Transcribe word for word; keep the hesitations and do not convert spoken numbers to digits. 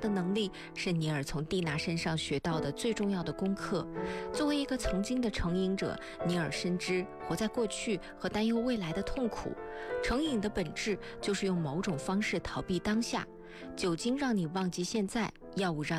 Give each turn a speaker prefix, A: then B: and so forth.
A: 的能力是尼尔从蒂娜身上学到的最重要的功课。作为一个曾经的成瘾者，尼尔深知活在过去和担忧未来的痛苦。成瘾的本质就是用某种方式逃避当下。酒精让你忘记现在，药物让